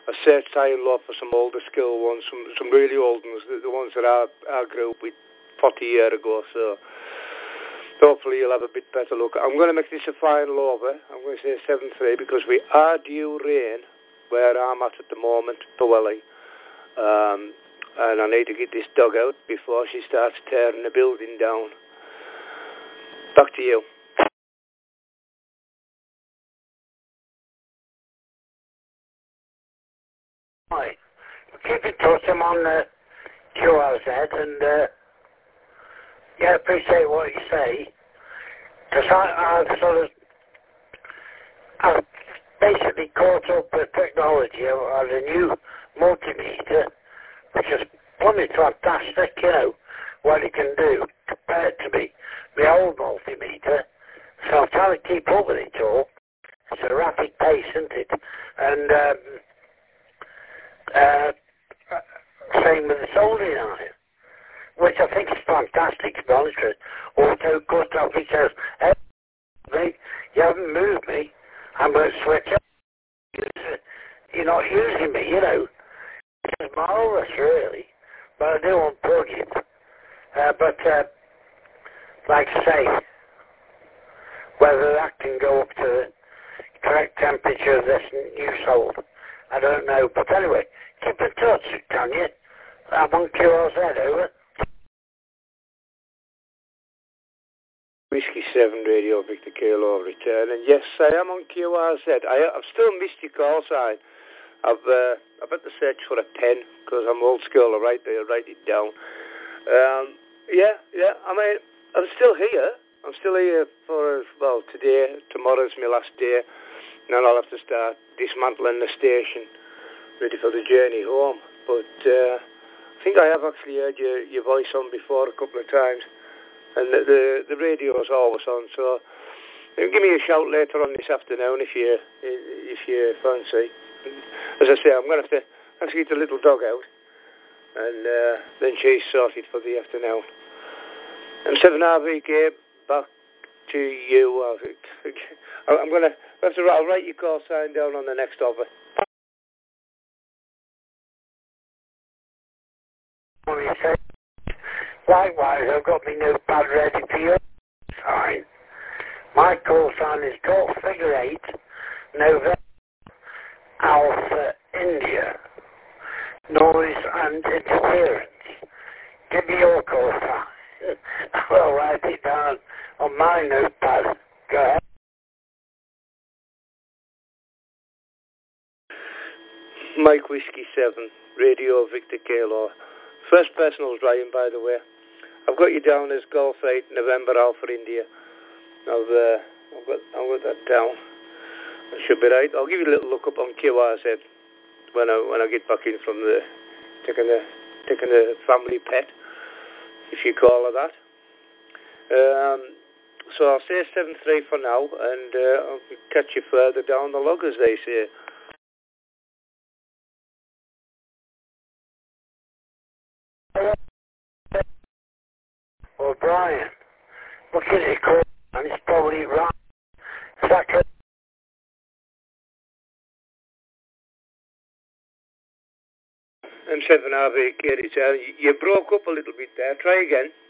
I searched high and low for some older school ones, some really old ones, the ones that I grew up with 40 years ago, so hopefully you'll have a bit better look. I'm going to make this a final over. I'm going to say 7-3 because we are due rain where I'm at the moment, Powelly. And I need to get this dog out before she starts tearing the building down. Back to you. Right. Keep in touch. I'm on QRZ and yeah, appreciate what you say. Because I've basically caught up with technology of a new multimeter, which is blooming fantastic, you know, what it can do compared to my old multimeter. So I'm trying to keep up with it all. It's a rapid pace, isn't it? And same with the soldering iron, which I think is fantastic, to be honest with you. Auto cut off, it says, hey, you haven't moved me, I'm going to switch up. You're not using me, you know. It's marvellous, really, but I do unplug it. But, like I say, whether that can go up to the correct temperature of this new sold, I don't know. But anyway, keep in touch, can you? I'm on QRZ, over. Whiskey 7 Radio Victor Kilo return, and yes, I am on QRZ. I've still missed your call sign. I've had to search for a pen because I'm old school. I write it down. Yeah. I mean, I'm still here. I'm still here for today. Tomorrow's my last day, and then I'll have to start dismantling the station, ready for the journey home. But I think I have actually heard your voice on before a couple of times. And the radio's always on, so give me a shout later on this afternoon if you fancy. As I say, I'm going to have to get the little dog out, and then she's sorted for the afternoon. And 7RVK, back to you. I'll write your call sign down on the next offer. Likewise, I've got my notepad ready for your sign. My call sign is Golf Figure 8, November Alpha India. Noise and interference. Give me your call sign. I'll write it down on my notepad. Go ahead. Mike Whiskey 7, Radio Victor Kilo. First personal Ryan, by the way. I've got you down as Golf 8, November Alpha India. I've got that down. That should be right. I'll give you a little look up on QRZ when I get back in from taking the family pet, if you call her that. So I'll say 7-3 for now, and I'll catch you further down the log, as they say. Well, Brian, look at it, call, and it's probably right. Is that correct? M7RV, you broke up a little bit there. Try again.